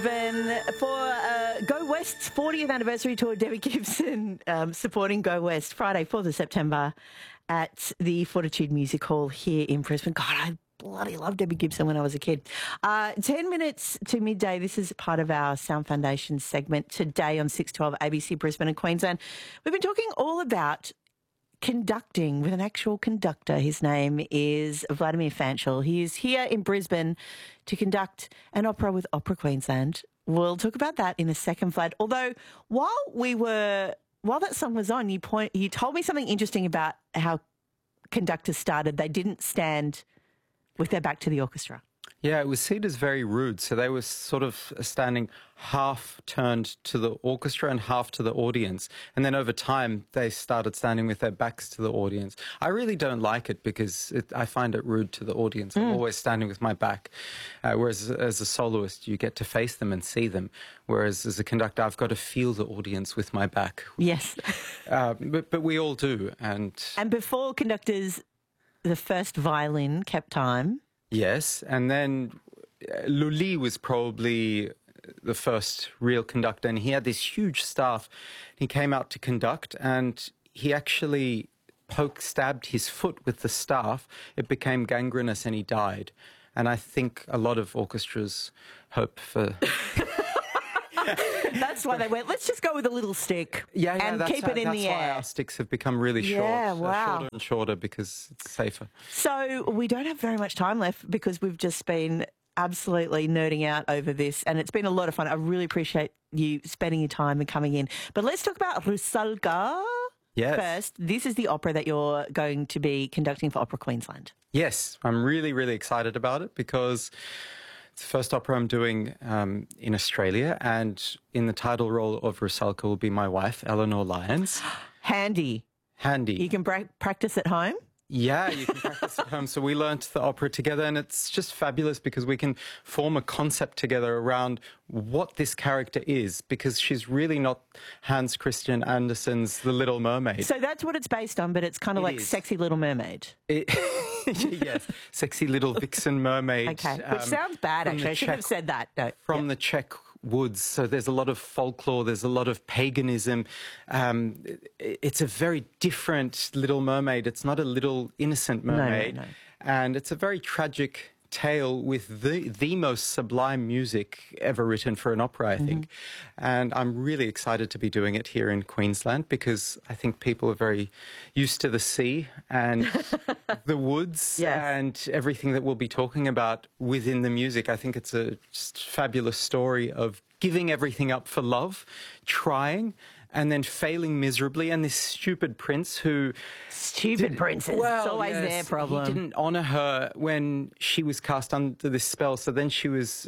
Brisbane for Go West's 40th anniversary tour. Debbie Gibson supporting Go West Friday, 4th of September at the Fortitude Music Hall here in Brisbane. God, I bloody loved Debbie Gibson when I was a kid. 10 minutes to midday. This is part of our Sound Foundation segment today on 612 ABC Brisbane and Queensland. We've been talking all about conducting with an actual conductor. His name is Vladimir Fanchel. He is here in Brisbane to conduct an opera with Opera Queensland. We'll talk about that in a second, Vlad. Although while that song was on, you told me something interesting about how conductors started. They didn't stand with their back to the orchestra. Yeah, it was seen as very rude. So they were sort of standing half turned to the orchestra and half to the audience. And then over time, they started standing with their backs to the audience. I really don't like it because I find it rude to the audience. I'm always standing with my back. Whereas as a soloist, you get to face them and see them. Whereas as a conductor, I've got to feel the audience with my back. Yes. But we all do. And before conductors, the first violin kept time. Yes, and then Lully was probably the first real conductor, and he had this huge staff. He came out to conduct, and he actually stabbed his foot with the staff. It became gangrenous, and he died. And I think a lot of orchestras hope for... That's why they went, let's just go with a little stick and keep it in the air. That's why our sticks have become really short. Yeah, wow. Shorter and shorter because it's safer. So we don't have very much time left because we've just been absolutely nerding out over this and it's been a lot of fun. I really appreciate you spending your time and coming in. But let's talk about Rusalka first. This is the opera that you're going to be conducting for Opera Queensland. Yes, I'm really, really excited about it because... it's the first opera I'm doing in Australia, and in the title role of Rusalka will be my wife, Eleanor Lyons. Handy. You can practice at home? Yeah, you can practice at home. So we learnt the opera together, and it's just fabulous because we can form a concept together around what this character is, because she's really not Hans Christian Andersen's The Little Mermaid. So that's what it's based on, but it's kind of like Sexy Little Mermaid. Yes, Sexy Little Vixen Mermaid. Okay, which sounds bad, actually. I shouldn't have said that. No. From the Czech woods, so there's a lot of folklore, there's a lot of paganism. It's a very different Little Mermaid. It's not a little innocent mermaid. No. And it's a very tragic tale with the most sublime music ever written for an opera, I think. And I'm really excited to be doing it here in Queensland because I think people are very used to the sea and the woods and everything that we'll be talking about within the music. I think it's a just fabulous story of giving everything up for love, trying, and then failing miserably, and this stupid prince who... Stupid princes. Well, it's always their problem. He didn't honour her when she was cast under this spell, so then she was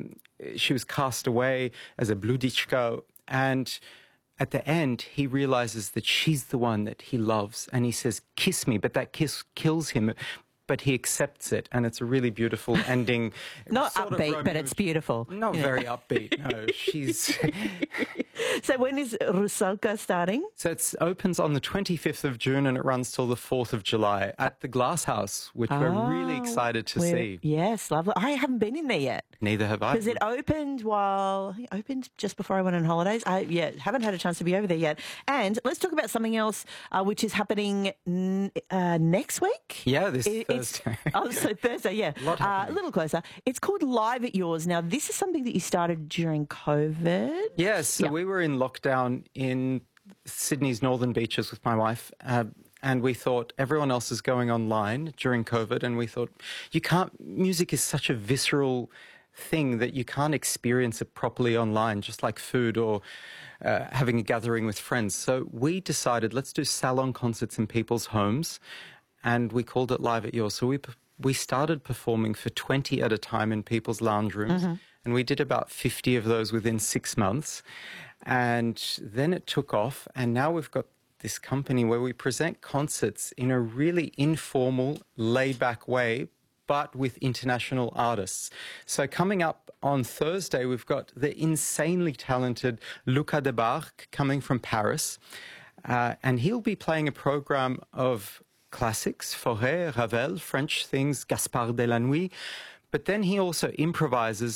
cast away as a bludichka, and at the end, he realises that she's the one that he loves, and he says, kiss me, but that kiss kills him. But he accepts it, and it's a really beautiful ending. Not upbeat, but it's beautiful. Not very upbeat, no. She's... So when is Rusalka starting? So it opens on the 25th of June and it runs till the 4th of July at the Glass House, which we're really excited to see. Yes, lovely. I haven't been in there yet. Neither have I. Because it opened just before I went on holidays. I haven't had a chance to be over there yet. And let's talk about something else, which is happening next week. Yeah, this Thursday. So Thursday, yeah. A little closer. It's called Live at Yours. Now, this is something that you started during COVID. Yes, so we were in lockdown in Sydney's northern beaches with my wife, and we thought everyone else is going online during COVID, and we thought music is such a visceral thing that you can't experience it properly online, just like food or having a gathering with friends. So we decided, let's do salon concerts in people's homes, and we called it Live at Yours. So we started performing for 20 at a time in people's lounge rooms, and we did about 50 of those within 6 months. And then it took off, and now we've got this company where we present concerts in a really informal, laid-back way, but with international artists. So coming up on Thursday, we've got the insanely talented Luca Debarque coming from Paris, and he'll be playing a program of classics, Fauré, Ravel, French things, Gaspard Delanoë, but then he also improvises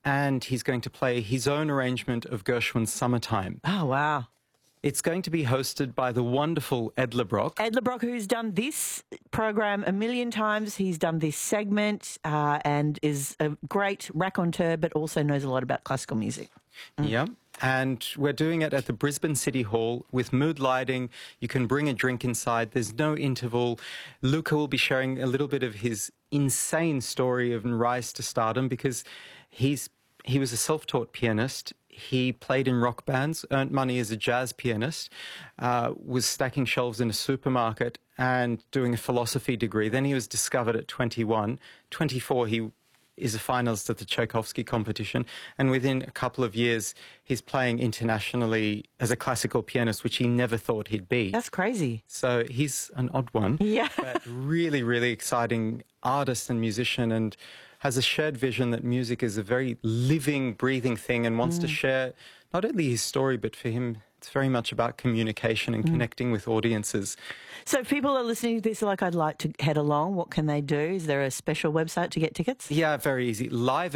and he's going to play his own arrangement of Gershwin's Summertime. Oh, wow. It's going to be hosted by the wonderful Ed LeBrock. Ed LeBrock, who's done this program a million times. He's done this segment and is a great raconteur, but also knows a lot about classical music. Yeah. And we're doing it at the Brisbane City Hall with mood lighting. You can bring a drink inside. There's no interval. Luca will be sharing a little bit of his insane story of rise to stardom because he was a self-taught pianist. He played in rock bands, earned money as a jazz pianist, was stacking shelves in a supermarket and doing a philosophy degree. Then he was discovered at 21. 24, he is a finalist at the Tchaikovsky competition. And within a couple of years, he's playing internationally as a classical pianist, which he never thought he'd be. That's crazy. So he's an odd one. Yeah. But really, really exciting artist and musician, and has a shared vision that music is a very living, breathing thing, and wants to share not only his story, but for him, it's very much about communication and connecting with audiences. So if people are listening to this like, I'd like to head along, what can they do? Is there a special website to get tickets? Yeah, very easy.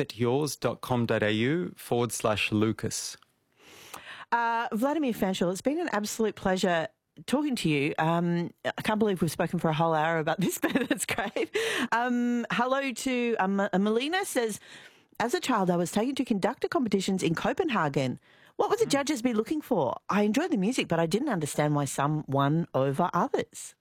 liveatyours.com.au/Lucas. Vladimir Fanchel, it's been an absolute pleasure talking to you. I can't believe we've spoken for a whole hour about this, but that's great. Hello to Melina says, as a child, I was taken to conductor competitions in Copenhagen. What would the judges be looking for? I enjoyed the music, but I didn't understand why some won over others.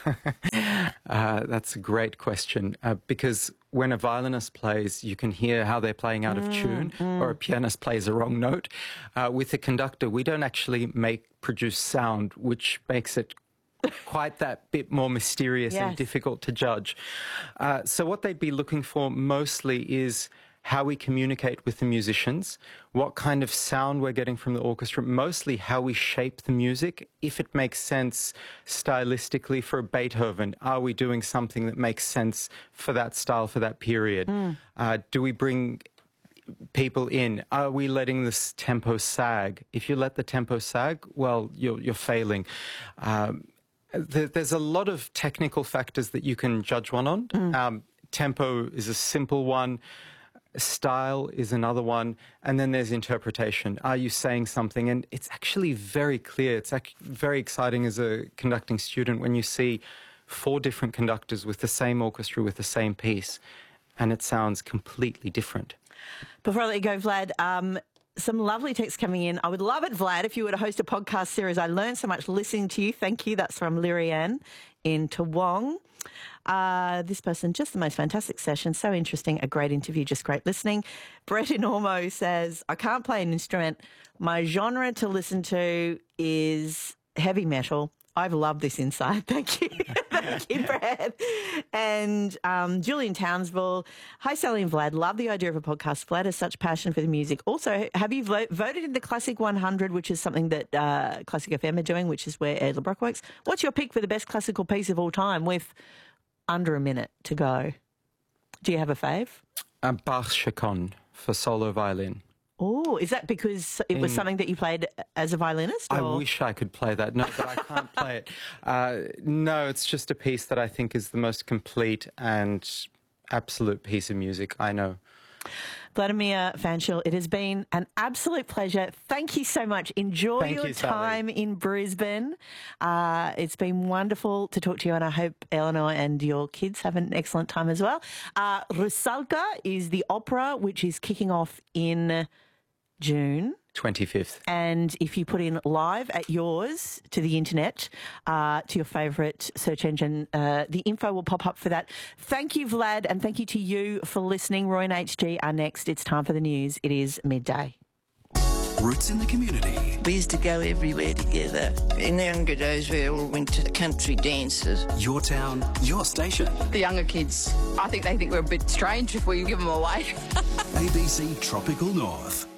That's a great question because when a violinist plays, you can hear how they're playing out of tune, or a pianist plays a wrong note. With a conductor, we don't actually produce sound, which makes it quite that bit more mysterious and difficult to judge. So what they'd be looking for mostly is how we communicate with the musicians, what kind of sound we're getting from the orchestra, mostly how we shape the music, if it makes sense stylistically for Beethoven. Are we doing something that makes sense for that style, for that period? Do we bring people in? Are we letting this tempo sag? If you let the tempo sag, well, you're failing. There's a lot of technical factors that you can judge one on. Tempo is a simple one. Style is another one, and then there's interpretation. Are you saying something? And it's actually very clear. It's very exciting as a conducting student when you see 4 different conductors with the same orchestra, with the same piece, and it sounds completely different. Before I let you go, Vlad, some lovely texts coming in. I would love it, Vlad, if you were to host a podcast series. I learned so much listening to you. Thank you. That's from Lirianne in Toowong. This person, just the most fantastic session. So interesting. A great interview. Just great listening. Brett in Ormo says, I can't play an instrument. My genre to listen to is heavy metal. I've loved this insight. Thank you. Thank you, Brad. And Julian Townsville. Hi, Sally and Vlad. Love the idea of a podcast. Vlad has such passion for the music. Also, have you voted in the Classic 100, which is something that Classic FM are doing, which is where Ed LeBrock works? What's your pick for the best classical piece of all time with under a minute to go? Do you have a fave? Bach's Chaconne for solo violin. Oh, is that because it was something that you played as a violinist? Or? I wish I could play that. No, but I can't play it. No, it's just a piece that I think is the most complete and absolute piece of music I know. Vladimir Fanchel, it has been an absolute pleasure. Thank you so much. Enjoy your time in Brisbane. It's been wonderful to talk to you, and I hope Eleanor and your kids have an excellent time as well. Rusalka is the opera, which is kicking off in June 25th. And if you put in Live at Yours to the internet, to your favourite search engine, the info will pop up for that. Thank you, Vlad, and thank you to you for listening. Roy and HG are next. It's time for the news. It is midday. Roots in the community. We used to go everywhere together. In the younger days, we all went to the country dances. Your town, your station. The younger kids, I think they think we're a bit strange if we give them away. ABC Tropical North.